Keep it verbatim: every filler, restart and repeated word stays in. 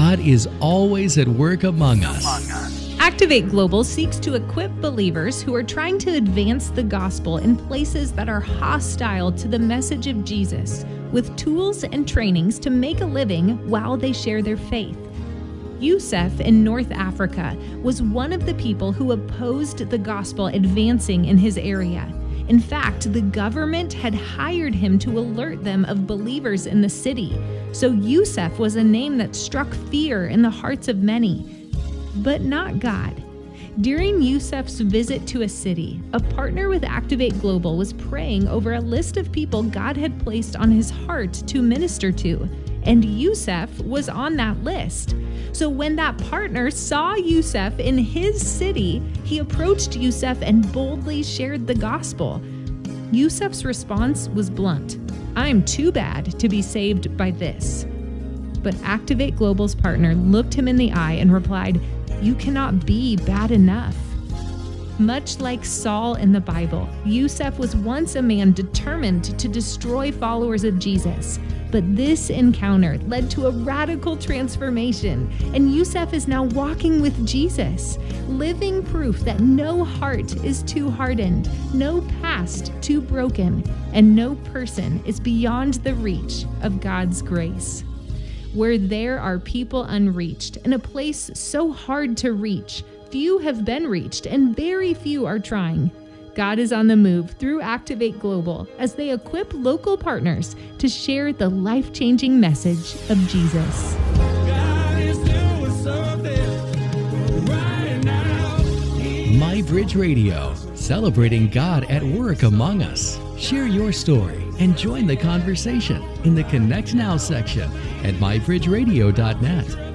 God is always at work among us. Activate Global seeks to equip believers who are trying to advance the gospel in places that are hostile to the message of Jesus with tools and trainings to make a living while they share their faith. Youssef in North Africa was one of the people who opposed the gospel advancing in his area. In fact, the government had hired him to alert them of believers in the city. So Youssef was a name that struck fear in the hearts of many, but not God. During Youssef's visit to a city, a partner with Activate Global was praying over a list of people God had placed on his heart to minister to, and Youssef was on that list. So when that partner saw Youssef in his city, he approached Youssef and boldly shared the gospel. Youssef's response was blunt. "I'm too bad to be saved by this." But Activate Global's partner looked him in the eye and replied, "You cannot be bad enough." Much like Saul in the Bible, Youssef was once a man determined to destroy followers of Jesus. But this encounter led to a radical transformation, and Youssef is now walking with Jesus, living proof that no heart is too hardened, no past too broken, and no person is beyond the reach of God's grace. Where there are people unreached, in a place so hard to reach, few have been reached, and very few are trying. God is on the move through Activate Global as they equip local partners to share the life-changing message of Jesus. God is doing something right now. MyBridge Radio, celebrating God at work among us. Share your story and join the conversation in the Connect Now section at my bridge radio dot net.